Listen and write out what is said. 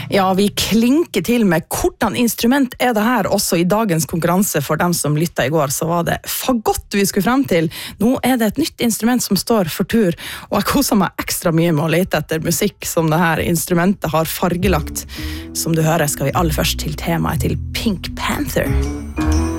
Ja, vi klinker til med hvordan instrument det her, også i dagens konkurranse for dem som lyttet i går, så var det fagott vi skulle frem til. Nå det et nytt instrument som står for tur, og jeg koser meg ekstra mye med å lete etter musikk som det her instrumentet har fargelagt. Som du hører skal vi aller først til temaet til Pink Panther.